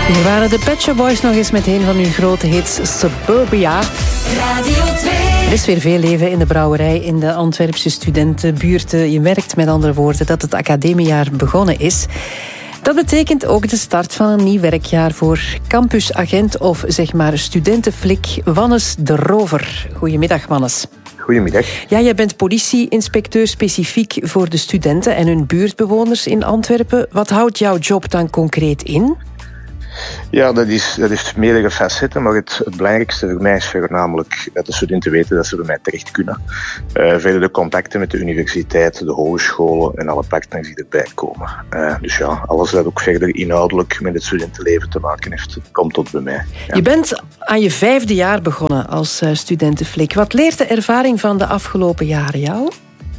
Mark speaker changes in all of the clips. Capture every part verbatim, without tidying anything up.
Speaker 1: Hier waren de Pet Shop Boys nog eens met een van hun grote hits, Suburbia.
Speaker 2: Radio twee.
Speaker 1: Er is weer veel leven in de brouwerij in de Antwerpse studentenbuurten. Je merkt met andere woorden dat het academiejaar begonnen is. Dat betekent ook de start van een nieuw werkjaar voor campusagent of zeg maar studentenflik Wannes de Rover. Goedemiddag, Wannes.
Speaker 3: Goedemiddag.
Speaker 1: Ja, jij bent politie-inspecteur specifiek voor de studenten en hun buurtbewoners in Antwerpen. Wat houdt jouw job dan concreet in?
Speaker 3: Ja, dat, is, dat heeft meerdere facetten, maar het, het belangrijkste voor mij is voornamelijk dat de studenten weten dat ze bij mij terecht kunnen. Uh, verder de contacten met de universiteit, de hogescholen en alle partners die erbij komen. Uh, dus ja, alles dat ook verder inhoudelijk met het studentenleven te maken heeft, komt tot bij mij. Ja.
Speaker 1: Je bent aan je vijfde jaar begonnen als uh, studentenflik. Wat leert de ervaring van de afgelopen jaren jou?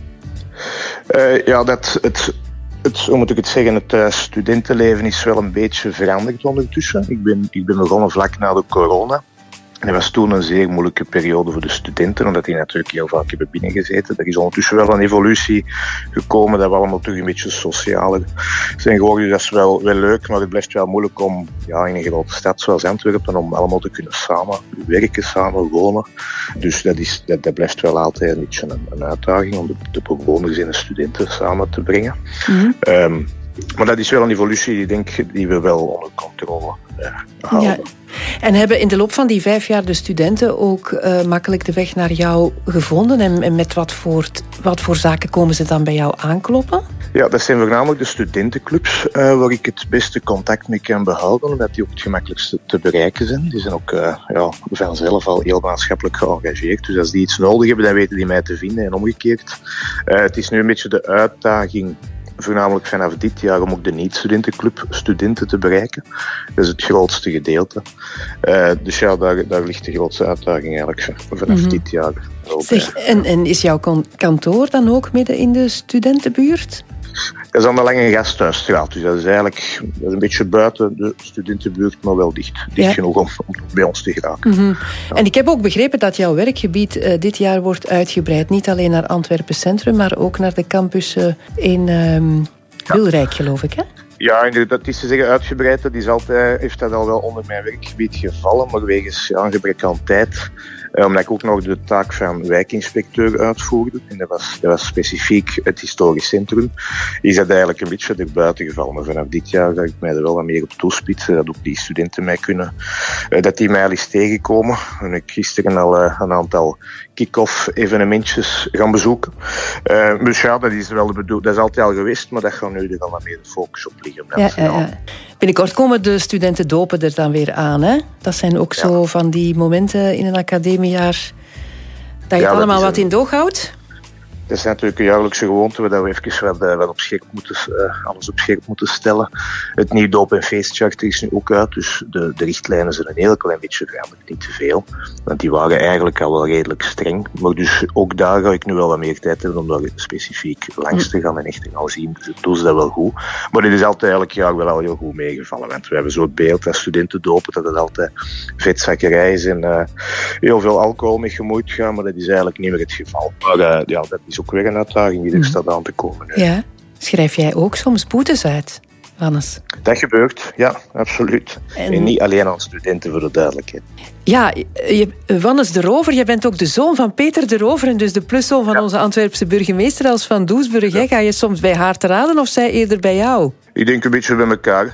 Speaker 3: Uh, ja, dat het... Het, hoe moet ik het zeggen, het uh, studentenleven is wel een beetje veranderd ondertussen. Ik ben, ik ben begonnen vlak na de corona. En dat was toen een zeer moeilijke periode voor de studenten, omdat die natuurlijk heel vaak hebben binnengezeten. Er is ondertussen wel een evolutie gekomen, dat we allemaal toch een beetje socialer zijn geworden. Dus dat is wel, wel leuk, maar het blijft wel moeilijk om ja, in een grote stad zoals Antwerpen, om allemaal te kunnen samen werken, samen wonen. Dus dat, is, dat, dat blijft wel altijd een beetje een, een uitdaging om de, de bewoners en de studenten samen te brengen. Mm-hmm. Um, maar dat is wel een evolutie die, denk, die we wel onder controle uh, houden. Ja.
Speaker 1: En hebben in de loop van die vijf jaar de studenten ook uh, makkelijk de weg naar jou gevonden? En, en met wat voor, wat voor zaken komen ze dan bij jou aankloppen?
Speaker 3: Ja, dat zijn voornamelijk de studentenclubs uh, waar ik het beste contact mee kan behouden, omdat die ook het gemakkelijkste te bereiken zijn. Die zijn ook uh, ja, vanzelf al heel maatschappelijk geëngageerd. Dus als die iets nodig hebben, dan weten die mij te vinden en omgekeerd. Uh, het is nu een beetje de uitdaging, voornamelijk vanaf dit jaar, om ook de niet-studentenclub studenten te bereiken. Dat is het grootste gedeelte. Uh, dus ja, daar, daar ligt de grootste uitdaging eigenlijk vanaf mm-hmm. dit jaar.
Speaker 1: Zeg, en, en is jouw kantoor dan ook midden in de studentenbuurt?
Speaker 3: Dat is aan de Lange Gasthuisstraat. Dus dat is eigenlijk dat is een beetje buiten de studentenbuurt, maar wel dicht. Dicht ja. genoeg om, om bij ons te geraken.
Speaker 1: Mm-hmm. Ja. En ik heb ook begrepen dat jouw werkgebied uh, dit jaar wordt uitgebreid. Niet alleen naar Antwerpen Centrum, maar ook naar de campus uh, in um, Wilrijk, geloof ik, hè?
Speaker 3: Ja, dat is te zeggen uitgebreid. Dat is altijd, heeft dat al wel onder mijn werkgebied gevallen, maar wegens ja, een gebrek aan tijd. Uh, omdat ik ook nog de taak van wijkinspecteur uitvoerde. En dat was, dat was specifiek het historisch centrum. Is dat eigenlijk een beetje erbuiten gevallen. Maar vanaf dit jaar ga ik mij er wel wat meer op toespitsen. Dat ook die studenten mij kunnen. Uh, dat die mij al is tegenkomen. En ik gisteren al uh, een aantal kick-off evenementjes gaan bezoeken. Uh, dus ja, dat is wel de bedoeling. Dat is altijd al geweest, maar dat gaat nu er al wat meer de focus op liggen.
Speaker 1: Ja, ja, ja. Binnenkort komen de studenten dopen er dan weer aan, hè? Dat zijn ook ja. zo van die momenten in een academiejaar dat je ja, het allemaal wat een... in doog houdt.
Speaker 3: Dat is natuurlijk een jaarlijkse gewoonte, waar we even wat, uh, wat op scherp moeten, uh, alles op scherp moeten stellen. Het nieuw doop- en feestcharter is nu ook uit, dus de, de richtlijnen zijn een heel klein beetje veranderd, niet te veel. Want die waren eigenlijk al wel redelijk streng. Maar dus ook daar ga ik nu wel wat meer tijd hebben om daar specifiek langs te gaan en echt te gaan zien. Dus het doet dat wel goed. Maar dit is altijd elk jaar wel al heel goed meegevallen. Want we hebben zo het beeld dat studenten dopen, dat het altijd vetzakkerij is en uh, heel veel alcohol mee gemoeid gaat, maar dat is eigenlijk niet meer het geval. Maar uh, ja, dat is ook weer een uitdaging die er staat aan te komen. Nu.
Speaker 1: Ja. Schrijf jij ook soms boetes uit, Wannes?
Speaker 3: Dat gebeurt, ja, absoluut. En, en niet alleen aan studenten, voor de duidelijkheid.
Speaker 1: Ja, je, Wannes de Rover, jij bent ook de zoon van Peter de Rover en dus de pluszoon van ja. onze Antwerpse burgemeester Els van Doesburg. Ja. Ga je soms bij haar te raden of zij eerder bij jou?
Speaker 3: Ik denk een beetje bij elkaar.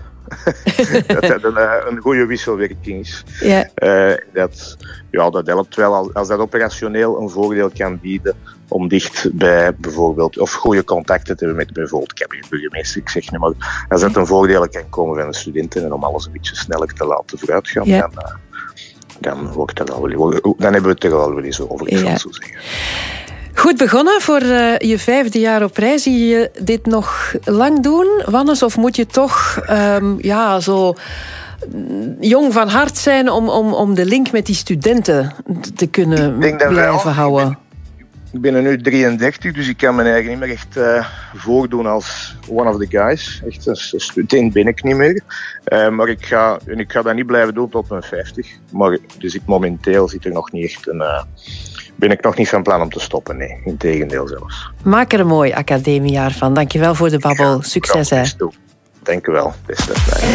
Speaker 3: dat dat een, een goede wisselwerking is.
Speaker 1: Ja.
Speaker 3: Uh, dat, ja, dat helpt wel als dat operationeel een voordeel kan bieden om dicht bij bijvoorbeeld, of goede contacten te hebben met bijvoorbeeld cabinet-burgemeester, ik zeg nu maar, als dat een voordeel kan komen van de studenten en om alles een beetje sneller te laten vooruitgaan, ja. dan, uh, dan, wordt dat al wel, dan hebben we het er al wel eens over, ik ja. zal zo zeggen.
Speaker 1: Goed begonnen voor uh, je vijfde jaar op reis. Zie je dit nog lang doen, Wannes? Of moet je toch um, ja, zo jong van hart zijn om, om, om de link met die studenten te kunnen blijven wel. houden?
Speaker 3: Ik ben er nu drieëndertig, dus ik kan me eigenlijk niet meer echt uh, voordoen als one of the guys. Echt een student ben ik niet meer. Uh, maar ik ga, en ik ga dat niet blijven doen tot mijn vijftig. Maar dus ik, momenteel zit er nog niet echt een... Uh, ben ik nog niet van plan om te stoppen, nee. Integendeel zelfs.
Speaker 1: Maak er een mooi academiejaar van. Dankjewel voor de babbel.
Speaker 3: Ja,
Speaker 1: succes, hè.
Speaker 3: Dank u wel. Beste.